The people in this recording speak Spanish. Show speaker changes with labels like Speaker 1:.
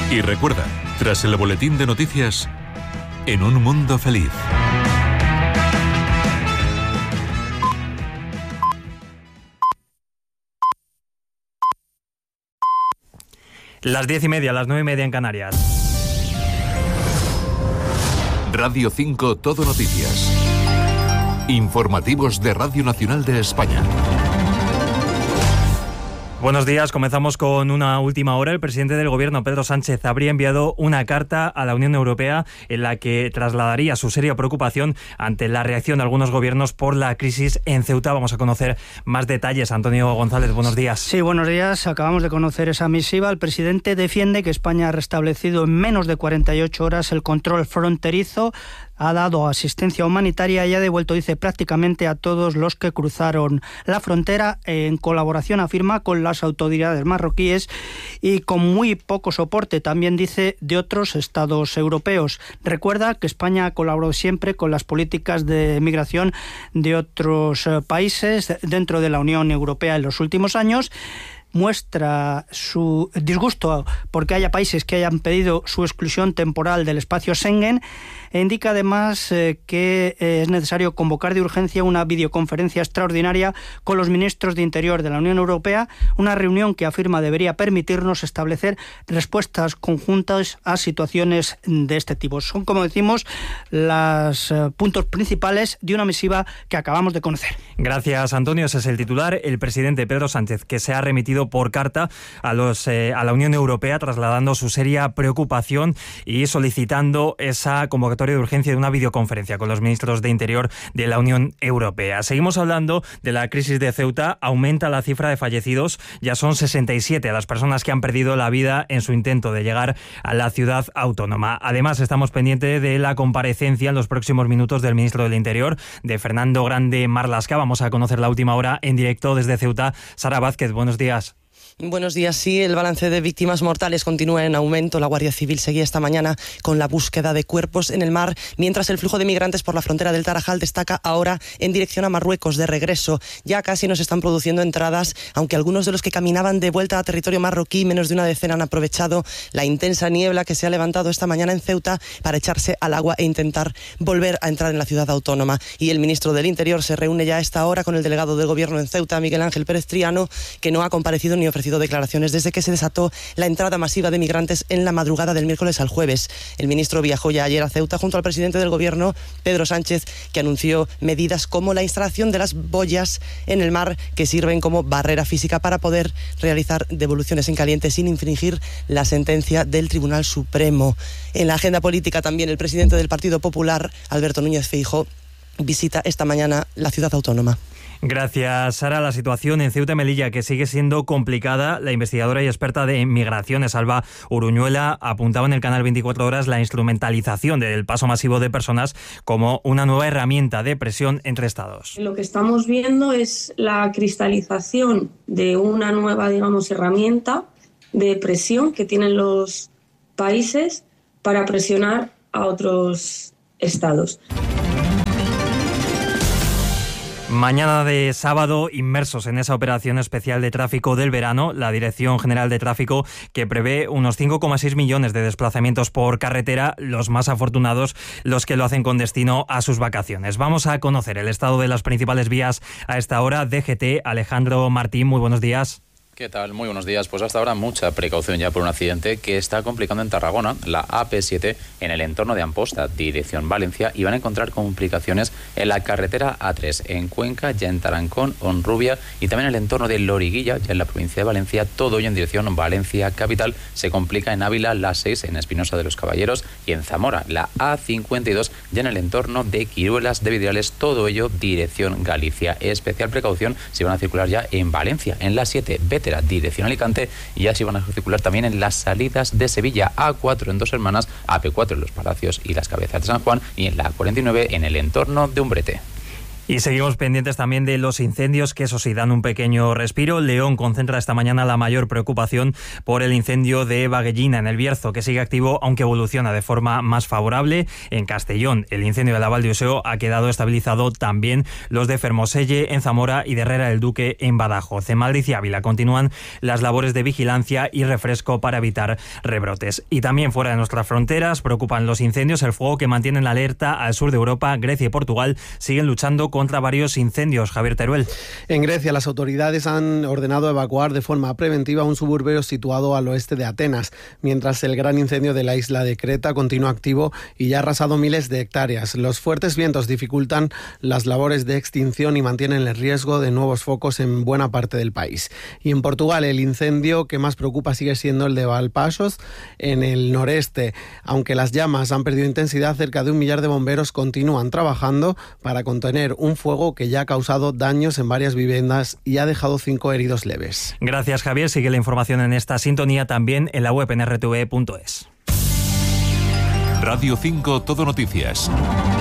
Speaker 1: Y recuerda, tras el boletín de noticias, En un mundo feliz.
Speaker 2: Las 10:30, las 9:30 en Canarias.
Speaker 1: Radio 5 Todo Noticias. Informativos de Radio Nacional de España.
Speaker 2: Buenos días, comenzamos con una última hora. El presidente del Gobierno, Pedro Sánchez, habría enviado una carta a la Unión Europea en la que trasladaría su seria preocupación ante la reacción de algunos gobiernos por la crisis en Ceuta. Vamos a conocer más detalles. Antonio González, buenos días.
Speaker 3: Sí, buenos días. Acabamos de conocer esa misiva. El presidente defiende que España ha restablecido en menos de 48 horas el control fronterizo, ha dado asistencia humanitaria y ha devuelto, dice, prácticamente a todos los que cruzaron la frontera en colaboración, afirma, con las autoridades marroquíes y con muy poco soporte, también dice, de otros estados europeos. Recuerda que España ha colaborado siempre con las políticas de migración de otros países dentro de la Unión Europea en los últimos años. Muestra su disgusto porque haya países que hayan pedido su exclusión temporal del espacio Schengen e indica además que es necesario convocar de urgencia una videoconferencia extraordinaria con los ministros de Interior de la Unión Europea, una reunión que afirma debería permitirnos establecer respuestas conjuntas a situaciones de este tipo. Son, como decimos, los puntos principales de una misiva que acabamos de conocer.
Speaker 2: Gracias, Antonio. Ese es el titular. El presidente Pedro Sánchez, que se ha remitido por carta a la Unión Europea, trasladando su seria preocupación y solicitando esa convocatoria de urgencia de una videoconferencia con los ministros de Interior de la Unión Europea. Seguimos hablando de la crisis de Ceuta. Aumenta la cifra de fallecidos. Ya son 67 las personas que han perdido la vida en su intento de llegar a la ciudad autónoma. Además, estamos pendientes de la comparecencia en los próximos minutos del ministro del Interior, de Fernando Grande Marlaska. Vamos a conocer la última hora en directo desde Ceuta. Sara Vázquez, buenos días.
Speaker 4: Buenos días. Sí, el balance de víctimas mortales continúa en aumento. La Guardia Civil seguía esta mañana con la búsqueda de cuerpos en el mar, mientras el flujo de migrantes por la frontera del Tarajal destaca ahora en dirección a Marruecos de regreso. Ya casi nos están produciendo entradas, aunque algunos de los que caminaban de vuelta a territorio marroquí, menos de una decena, han aprovechado la intensa niebla que se ha levantado esta mañana en Ceuta para echarse al agua e intentar volver a entrar en la ciudad autónoma. Y el ministro del Interior se reúne ya a esta hora con el delegado del Gobierno en Ceuta, Miguel Ángel Pérez Triano, que no ha comparecido ni ofrecido declaraciones desde que se desató la entrada masiva de migrantes en la madrugada del miércoles al jueves. El ministro viajó ya ayer a Ceuta junto al presidente del Gobierno, Pedro Sánchez, que anunció medidas como la instalación de las boyas en el mar que sirven como barrera física para poder realizar devoluciones en caliente sin infringir la sentencia del Tribunal Supremo. En la agenda política también el presidente del Partido Popular, Alberto Núñez Feijóo, visita esta mañana la ciudad autónoma.
Speaker 2: Gracias, Sara. La situación en Ceuta y Melilla, que sigue siendo complicada. La investigadora y experta de migraciones, Alba Uruñuela, apuntaba en el canal 24 Horas la instrumentalización del paso masivo de personas como una nueva herramienta de presión entre estados.
Speaker 5: Lo que estamos viendo es la cristalización de una nueva, herramienta de presión que tienen los países para presionar a otros estados.
Speaker 2: Mañana de sábado, inmersos en esa operación especial de tráfico del verano, la Dirección General de Tráfico, que prevé unos 5,6 millones de desplazamientos por carretera, los más afortunados los que lo hacen con destino a sus vacaciones. Vamos a conocer el estado de las principales vías a esta hora. DGT, Alejandro Martín, muy buenos días.
Speaker 6: ¿Qué tal? Muy buenos días. Pues hasta ahora mucha precaución ya por un accidente que está complicando en Tarragona, la AP7, en el entorno de Amposta, dirección Valencia, y van a encontrar complicaciones en la carretera A3, en Cuenca, ya en Tarancón, Honrubia, y también en el entorno de Loriguilla, ya en la provincia de Valencia, todo ello en dirección Valencia capital. Se complica en Ávila, la 6, en Espinosa de los Caballeros, y en Zamora, la A52, ya en el entorno de Quiruelas de Vidrales, todo ello dirección Galicia. Especial precaución si van a circular ya en Valencia, en la 7, Vétera, dirección Alicante, y así van a circular también en las salidas de Sevilla, A4 en Dos Hermanas, AP4 en Los Palacios y las Cabezas de San Juan, y en la A49 en el entorno de Umbrete.
Speaker 2: Y seguimos pendientes también de los incendios, que eso sí, dan un pequeño respiro. León concentra esta mañana la mayor preocupación por el incendio de Baguellina, en el Bierzo, que sigue activo, aunque evoluciona de forma más favorable. En Castellón, el incendio de la Val d'Useo ha quedado estabilizado, también los de Fermoselle en Zamora y de Herrera del Duque en Badajoz. En Madrid y Ávila continúan las labores de vigilancia y refresco para evitar rebrotes. Y también fuera de nuestras fronteras preocupan los incendios. El fuego que mantiene en alerta al sur de Europa. Grecia y Portugal siguen luchando contra varios incendios. Javier Teruel.
Speaker 7: En Grecia, las autoridades han ordenado evacuar de forma preventiva un suburbio situado al oeste de Atenas, mientras el gran incendio de la isla de Creta continúa activo y ya ha arrasado miles de hectáreas. Los fuertes vientos dificultan las labores de extinción y mantienen el riesgo de nuevos focos en buena parte del país. Y en Portugal, el incendio que más preocupa sigue siendo el de Valpasos, en el noreste. Aunque las llamas han perdido intensidad, cerca de 1 millar de bomberos continúan trabajando para contener un fuego que ya ha causado daños en varias viviendas y ha dejado 5 heridos leves.
Speaker 2: Gracias, Javier. Sigue la información en esta sintonía también en la web en rtve.es.
Speaker 1: Radio 5 Todo Noticias.